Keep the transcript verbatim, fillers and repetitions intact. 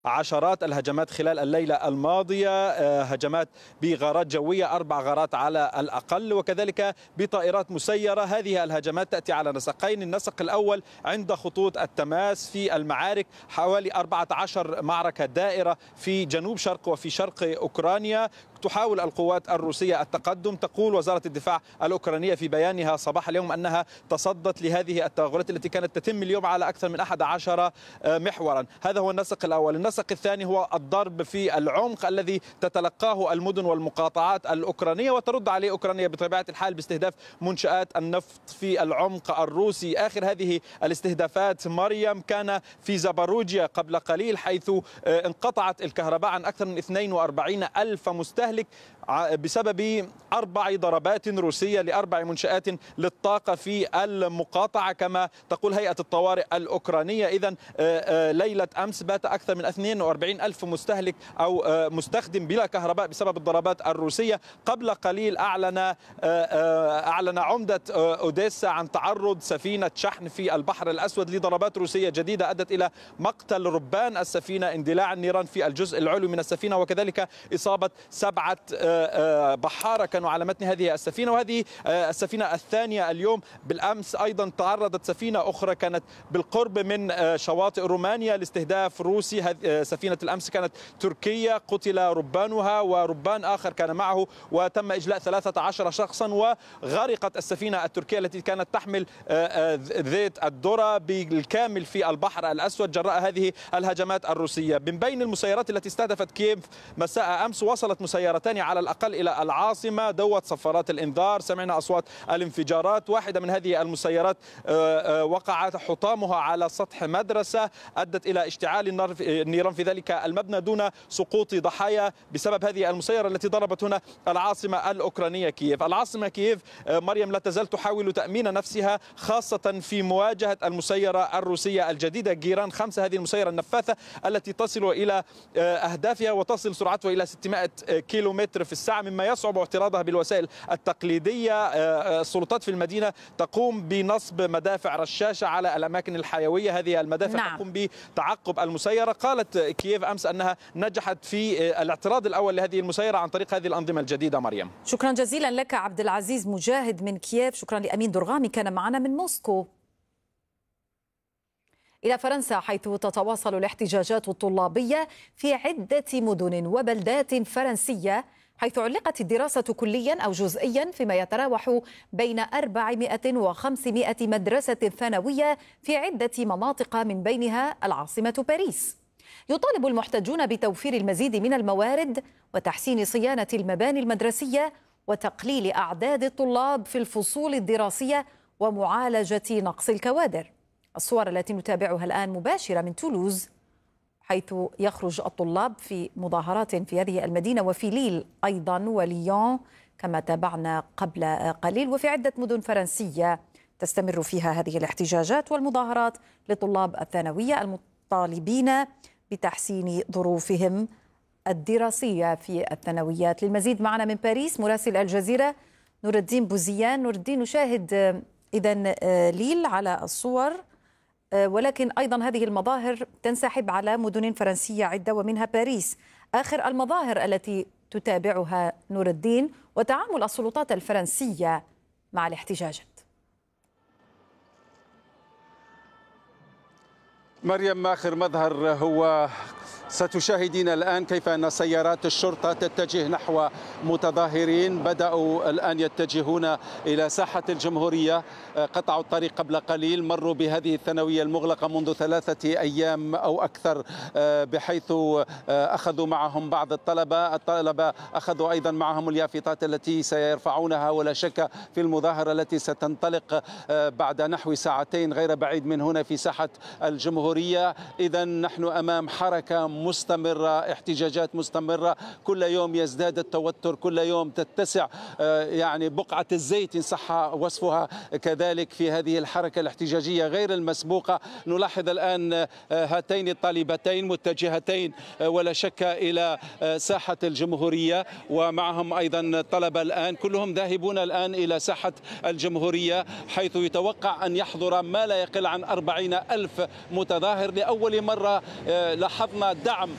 عشرات الهجمات خلال الليلة الماضية، هجمات بغارات جوية، أربع غارات على الأقل، وكذلك بطائرات مسيرة. هذه الهجمات تأتي على نسقين. النسق الأول عند خطوط التماس في المعارك، حوالي أربعة عشر معركة دائرة في جنوب شرق وفي شرق أوكرانيا. تحاول القوات الروسية التقدم. تقول وزارة الدفاع الأوكرانية في بيانها صباح اليوم أنها تصدت لهذه التوغلات التي كانت تتم اليوم على أكثر من أحد عشر محورا. هذا هو النسق الأول. النسق الثاني هو الضرب في العمق الذي تتلقاه المدن والمقاطعات الأوكرانية، وترد عليه أوكرانيا بطبيعة الحال باستهداف منشآت النفط في العمق الروسي. آخر هذه الاستهدافات مريم كان في زاباروجيا قبل قليل، حيث انقطعت الكهرباء عن أكثر من اثنين وأربعين ألف مستهلك بسبب أربع ضربات روسية لأربع منشآت للطاقة في المقاطعة كما تقول هيئة الطوارئ الأوكرانية. إذن ليلة أمس بات أكثر من اثنين وأربعين ألف مستهلك أو مستخدم بلا كهرباء بسبب الضربات الروسية. قبل قليل أعلن أعلن عمدة أوديسا عن تعرض سفينة شحن في البحر الأسود لضربات روسية جديدة أدت إلى مقتل ربان السفينة، اندلاع النيران في الجزء العلوي من السفينة، وكذلك إصابة سبعة بحارة كانوا على متن هذه السفينة. وهذه السفينة الثانية اليوم. بالأمس أيضا تعرضت سفينة أخرى كانت بالقرب من شواطئ رومانيا لاستهداف روسي. سفينة الأمس كانت تركية، قتل ربانها وربان آخر كان معه، وتم إجلاء ثلاثة عشر شخصا. وغرقت السفينة التركية التي كانت تحمل زيت الذرة بالكامل في البحر الأسود جراء هذه الهجمات الروسية. من بين المسيرات التي استهدفت كييف مساء أمس وصلت مسيرتان على الأقل إلى العاصمة، دوت صفارات الإنذار، سمعنا أصوات الانفجارات. واحدة من هذه المسيرات وقعت حطامها على سطح مدرسة أدت إلى اشتعال النيران في ذلك المبنى دون سقوط ضحايا بسبب هذه المسيرة التي ضربت هنا العاصمة الأوكرانية كييف. العاصمة كييف مريم لا تزال تحاول تأمين نفسها خاصة في مواجهة المسيرة الروسية الجديدة جيران خمسة، هذه المسيرة النفاثة التي تصل إلى أهدافها وتصل سرعتها إلى ستمائة كيلومتر في الساعة، مما يصعب اعتراضها بالوسائل التقليدية. السلطات في المدينة تقوم بنصب مدافع رشاشة على الأماكن الحيوية. هذه المدافع نعم. تقوم بتعقب المسيرة. قالت كييف أمس أنها نجحت في الاعتراض الأول لهذه المسيرة عن طريق هذه الأنظمة الجديدة. مريم، شكرا جزيلا لك عبد العزيز مجاهد من كييف. شكرا لأمين درغامي كان معنا من موسكو. إلى فرنسا، حيث تتواصل الاحتجاجات الطلابية في عدة مدن وبلدات فرنسية، حيث علقت الدراسة كليا أو جزئيا فيما يتراوح بين أربعمائة وخمسمائة مدرسة ثانوية في عدة مناطق من بينها العاصمة باريس. يطالب المحتجون بتوفير المزيد من الموارد وتحسين صيانة المباني المدرسية وتقليل أعداد الطلاب في الفصول الدراسية ومعالجة نقص الكوادر. الصور التي نتابعها الآن مباشرة من تولوز، حيث يخرج الطلاب في مظاهرات في هذه المدينة وفي ليل أيضا وليون كما تابعنا قبل قليل، وفي عدة مدن فرنسية تستمر فيها هذه الاحتجاجات والمظاهرات لطلاب الثانوية المطالبين بتحسين ظروفهم الدراسية في الثانويات. للمزيد معنا من باريس مراسل الجزيرة نور الدين بوزيان. نور الدين، نشاهد إذن ليل على الصور، ولكن أيضا هذه المظاهر تنسحب على مدن فرنسية عدة ومنها باريس. آخر المظاهر التي تتابعها نور الدين وتعامل السلطات الفرنسية مع الاحتجاجات. مريم، آخر مظهر هو ستشاهدين الآن كيف أن سيارات الشرطة تتجه نحو متظاهرين بدأوا الآن يتجهون إلى ساحة الجمهورية. قطعوا الطريق قبل قليل، مروا بهذه الثانوية المغلقة منذ ثلاثة أيام أو أكثر، بحيث أخذوا معهم بعض الطلبة الطلبة أخذوا أيضا معهم اليافطات التي سيرفعونها ولا شك في المظاهرة التي ستنطلق بعد نحو ساعتين غير بعيد من هنا في ساحة الجمهورية. إذن نحن أمام حركة مستمرة، احتجاجات مستمرة، كل يوم يزداد التوتر، كل يوم تتسع يعني بقعة الزيت إن صح وصفها كذلك في هذه الحركة الاحتجاجية غير المسبوقة. نلاحظ الآن هاتين الطالبتين متجهتين ولا شك إلى ساحة الجمهورية، ومعهم أيضا طلبة الآن كلهم ذاهبون الآن إلى ساحة الجمهورية، حيث يتوقع أن يحضر ما لا يقل عن أربعين ألف متظاهر. لأول مرة لاحظنا دعم